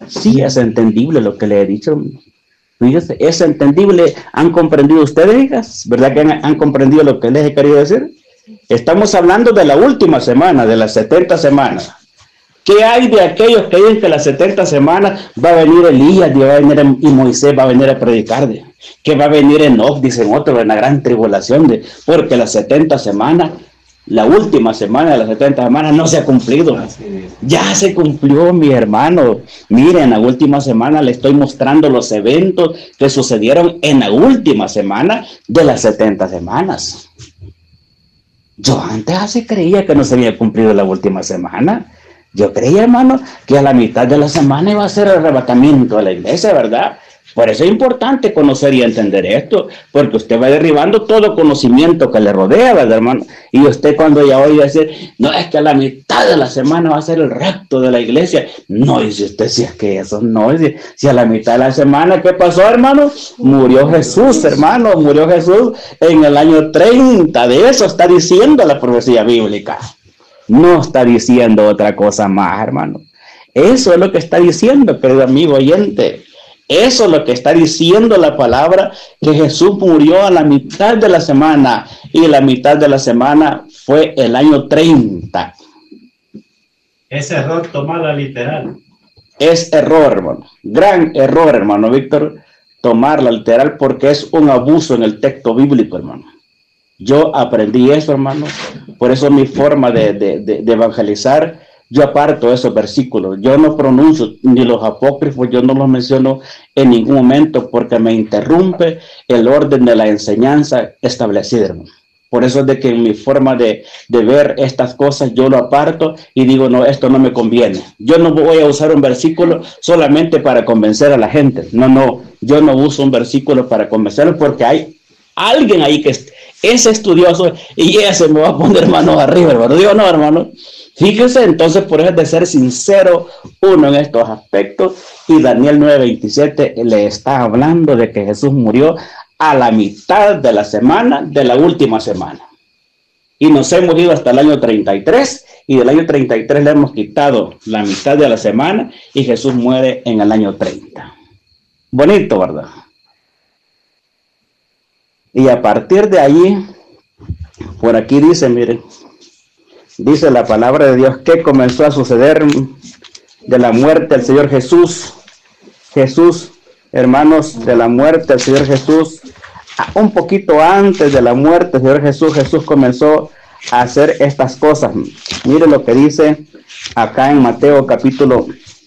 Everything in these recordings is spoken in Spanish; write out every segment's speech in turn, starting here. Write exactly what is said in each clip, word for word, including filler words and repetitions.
Sí, es entendible lo que le he dicho. Fíjese, es entendible. ¿Han comprendido ustedes, hijas? ¿Verdad que han, han comprendido lo que les he querido decir? Estamos hablando de la última semana, de las setenta semanas. ¿Qué hay de aquellos que dicen que las setenta semanas va a venir Elías va a venir, y Moisés va a venir a predicar? De, que va a venir Enoch, dicen otros, en la gran tribulación, de, porque las setenta semanas, la última semana de las setenta semanas no se ha cumplido. Ya se cumplió, mi hermano. Miren, la última semana le estoy mostrando los eventos que sucedieron en la última semana de las setenta semanas. Yo antes así creía que no se había cumplido la última semana. Yo creía, hermano, que a la mitad de la semana iba a ser el arrebatamiento de la iglesia, ¿verdad? Por eso es importante conocer y entender esto, porque usted va derribando todo conocimiento que le rodea, ¿verdad, hermano? Y usted cuando ya oye decir, no, es que a la mitad de la semana va a ser el rapto de la iglesia. No, dice usted, si es que eso no, dice, si a la mitad de la semana, ¿qué pasó, hermano? Murió Jesús, hermano, murió Jesús en el año treinta, de eso está diciendo la profecía bíblica. No está diciendo otra cosa más, hermano. Eso es lo que está diciendo, querido amigo oyente. Eso es lo que está diciendo la palabra, que Jesús murió a la mitad de la semana, y la mitad de la semana fue el año treinta. Es error tomarla literal. Es error, hermano. Gran error, hermano Víctor, tomarla literal, porque es un abuso en el texto bíblico, hermano. Yo aprendí eso, hermano. Por eso mi forma de, de, de, de evangelizar, yo aparto esos versículos. Yo no pronuncio ni los apócrifos, yo no los menciono en ningún momento porque me interrumpe el orden de la enseñanza establecida, hermano. Por eso es de que en mi forma de, de ver estas cosas yo lo aparto y digo, no, esto no me conviene. Yo no voy a usar un versículo solamente para convencer a la gente. No, no, yo no uso un versículo para convencerlos porque hay alguien ahí que es, es estudioso y ese me va a poner manos arriba, hermano. Digo, no, hermano. Fíjese, entonces, por eso es de ser sincero uno en estos aspectos. Y Daniel nueve veintisiete le está hablando de que Jesús murió a la mitad de la semana, de la última semana. Y nos hemos ido hasta el año treinta y tres, y del año treinta y tres le hemos quitado la mitad de la semana, y Jesús muere en el año treinta. Bonito, ¿verdad? Y a partir de allí, por aquí dice, miren, dice la palabra de Dios, que comenzó a suceder de la muerte del Señor Jesús. Jesús, hermanos, de la muerte del Señor Jesús, un poquito antes de la muerte del Señor Jesús, Jesús comenzó a hacer estas cosas. Miren lo que dice acá en Mateo capítulo.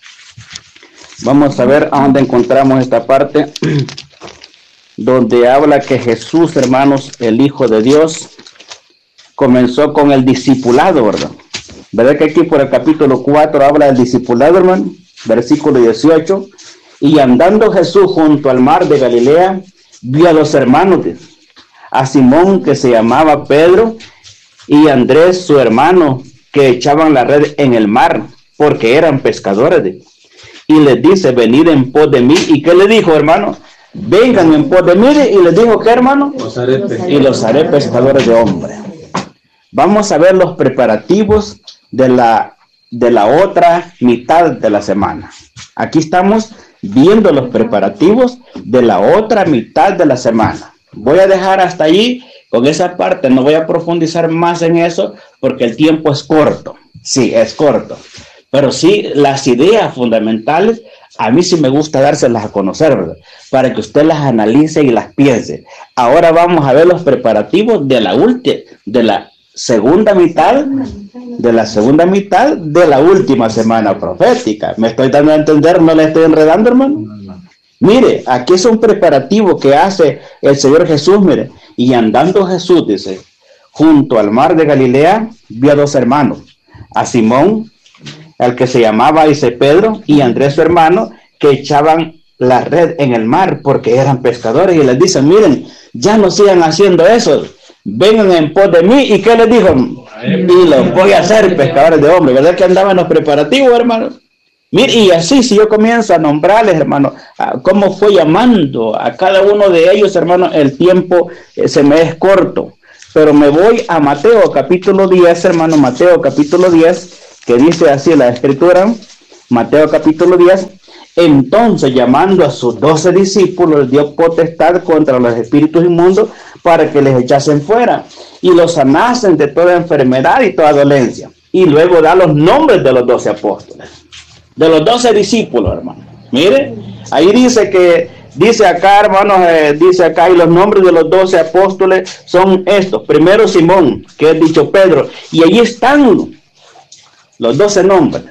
Vamos a ver a dónde encontramos esta parte, donde habla que Jesús, hermanos, el Hijo de Dios, comenzó con el discipulado, ¿verdad? ¿Verdad que aquí por el capítulo cuatro habla del discipulado, hermano? Versículo dieciocho. Y andando Jesús junto al mar de Galilea, vio a los hermanos, a Simón, que se llamaba Pedro, y Andrés, su hermano, que echaban la red en el mar, porque eran pescadores. De, y les dice, venid en pos de mí. ¿Y qué le dijo, hermano? Vengan en pos de mí. Y les dijo, ¿qué, hermano? Los haré y los haré pescadores de hombres. Vamos a ver los preparativos de la, de la otra mitad de la semana. Aquí estamos viendo los preparativos de la otra mitad de la semana. Voy a dejar hasta allí con esa parte, no voy a profundizar más en eso porque el tiempo es corto. Sí, es corto. Pero sí, las ideas fundamentales, a mí sí me gusta dárselas a conocer, ¿verdad? Para que usted las analice y las piense. Ahora vamos a ver los preparativos de la última, de la segunda mitad, de la segunda mitad de la última semana profética. ¿Me estoy dando a entender? ¿No le estoy enredando, hermano? Mire, aquí es un preparativo que hace el Señor Jesús, mire. Y andando Jesús, dice, junto al mar de Galilea, vio a dos hermanos, a Simón, al que se llamaba, dice, Pedro, y Andrés, su hermano, que echaban la red en el mar porque eran pescadores. Y les dicen, miren, ya no sigan haciendo eso, vengan en pos de mí. ¿Y qué les dijo? Y los voy a hacer pescadores de hombres. ¿Verdad que andaban los preparativos, hermano? Mire, y así, si yo comienzo a nombrarles, hermano, cómo fue llamando a cada uno de ellos, hermano, el tiempo eh, se me es corto. Pero me voy a Mateo capítulo diez, hermano, Mateo capítulo diez, que dice así la escritura, Mateo capítulo diez, Entonces, llamando a sus doce discípulos, les dio potestad contra los espíritus inmundos para que les echasen fuera y los sanasen de toda enfermedad y toda dolencia. Y luego da los nombres de los doce apóstoles, de los doce discípulos, hermano. Mire, ahí dice que, dice acá, hermanos, eh, dice acá, y los nombres de los doce apóstoles son estos. Primero Simón, que es dicho Pedro, y allí están los doce nombres.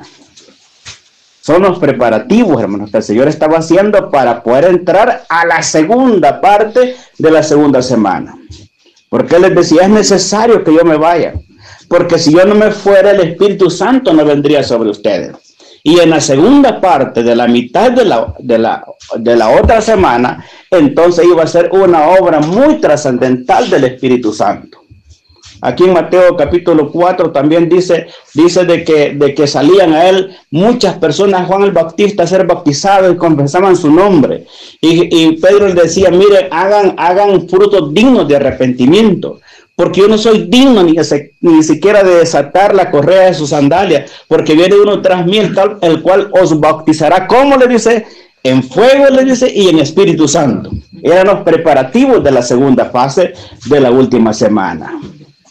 Son los preparativos, hermanos, que el Señor estaba haciendo para poder entrar a la segunda parte de la segunda semana. Porque Él les decía, es necesario que yo me vaya, porque si yo no me fuera, el Espíritu Santo no vendría sobre ustedes. Y en la segunda parte de la mitad de la, de la, de la otra semana, entonces iba a ser una obra muy trascendental del Espíritu Santo. Aquí en Mateo capítulo cuatro también dice, dice de que, de que salían a él muchas personas, Juan el Bautista, a ser bautizados y confesaban su nombre. Y, y Pedro les decía, miren, hagan, hagan frutos dignos de arrepentimiento, porque yo no soy digno ni, ni siquiera de desatar la correa de sus sandalias, porque viene uno tras mí, el, el cual os bautizará, ¿cómo le dice? En fuego, le dice, y en Espíritu Santo. Eran los preparativos de la segunda fase de la última semana.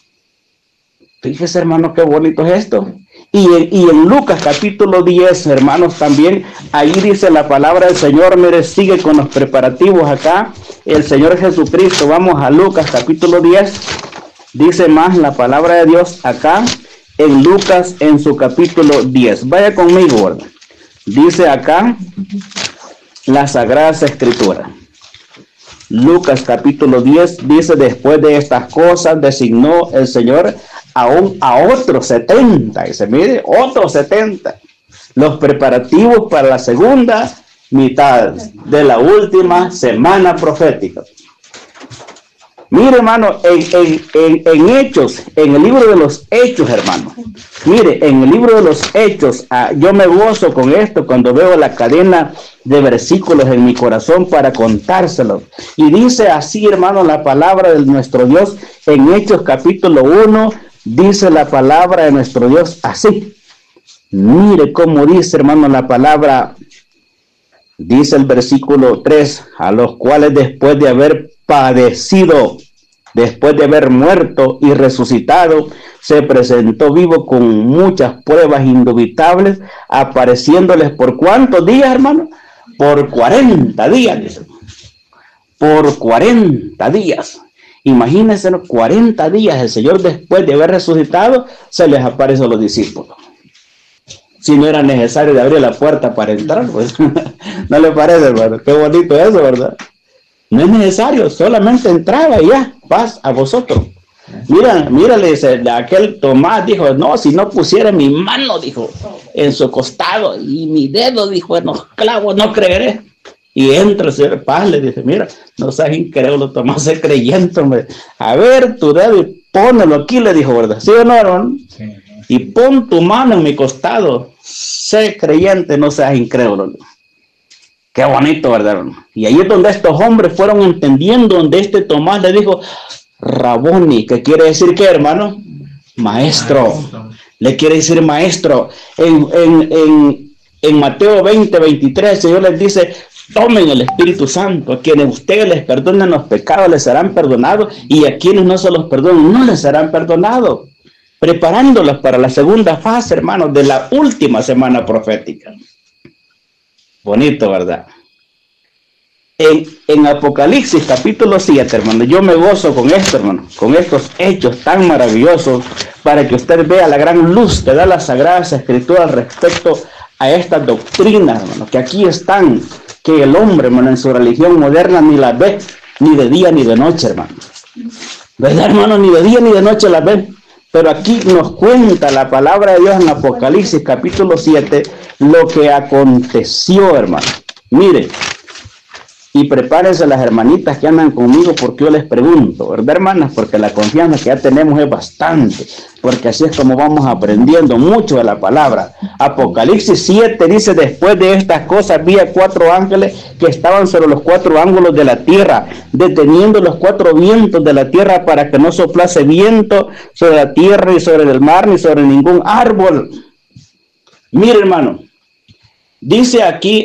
Fíjese, hermano, qué bonito es esto. Y en, y en Lucas capítulo diez, hermanos, también ahí dice la palabra del Señor. Mire, sigue con los preparativos acá el Señor Jesucristo. Vamos a Lucas capítulo diez. Dice más la palabra de Dios acá en Lucas en su capítulo diez. Vaya conmigo, ¿verdad? Dice acá la Sagrada Escritura. Lucas capítulo diez dice, después de estas cosas designó el Señor aún a otros setenta, y se mide, otros setenta, los preparativos para la segunda mitad de la última semana profética. Mire, hermano, en, en, en, en Hechos, en el libro de los Hechos, hermano, mire, en el libro de los Hechos, ah, yo me gozo con esto cuando veo la cadena de versículos en mi corazón para contárselos. Y dice así, hermano, la palabra de nuestro Dios en Hechos capítulo uno, dice la palabra de nuestro Dios así. Mire cómo dice, hermano, la palabra. Dice el versículo tres, a los cuales después de haber padecido, después de haber muerto y resucitado, se presentó vivo con muchas pruebas indubitables, apareciéndoles por cuántos días, hermano, por cuarenta días, dice. Por cuarenta días. Imagínense, cuarenta días el Señor después de haber resucitado, se les aparece a los discípulos. Si no era necesario de abrir la puerta para entrar, pues, ¿no le parece, hermano? Qué bonito eso, ¿verdad? No es necesario, solamente entraba y ya, paz a vosotros. Mira, mírale, aquel Tomás dijo, no, si no pusiera mi mano, dijo, en su costado, y mi dedo, dijo, en los clavos, no creeré. Y entra el Señor, paz, le dice, mira, no seas incrédulo, Tomás, sé creyente, hombre. A ver, tu dedo y pónelo aquí, le dijo, ¿verdad? ¿Sí o no, hermano? Sí. Y pon tu mano en mi costado, sé creyente, no seas incrédulo. Qué bonito, ¿verdad, hermano? Y ahí es donde estos hombres fueron entendiendo, donde este Tomás le dijo, Raboni, que quiere decir ¿qué, hermano? Maestro. Le quiere decir maestro. En, en, en, en Mateo veinte, veintitrés, el Señor les dice, tomen el Espíritu Santo, a quienes ustedes les perdonen los pecados les serán perdonados, y a quienes no se los perdonen no les serán perdonados, preparándolos para la segunda fase, hermanos, de la última semana profética. Bonito, ¿verdad? En, en Apocalipsis capítulo siete, hermano, yo me gozo con esto, hermano, con estos hechos tan maravillosos, para que usted vea la gran luz que da las Sagradas Escrituras respecto a estas doctrinas, hermano, que aquí están, que el hombre, hermano, en su religión moderna ni las ve, ni de día ni de noche, hermano. ¿Verdad, hermano? Ni de día ni de noche las ve. Pero aquí nos cuenta la palabra de Dios en Apocalipsis capítulo siete, lo que aconteció, hermano. Mire, y prepárense las hermanitas que andan conmigo, porque yo les pregunto, ¿verdad, hermanas? Porque la confianza que ya tenemos es bastante, porque así es como vamos aprendiendo mucho de la palabra. Apocalipsis siete dice, después de estas cosas vi a cuatro ángeles que estaban sobre los cuatro ángulos de la tierra, deteniendo los cuatro vientos de la tierra para que no soplase viento sobre la tierra, ni sobre el mar, ni sobre ningún árbol. Mire, hermano, dice aquí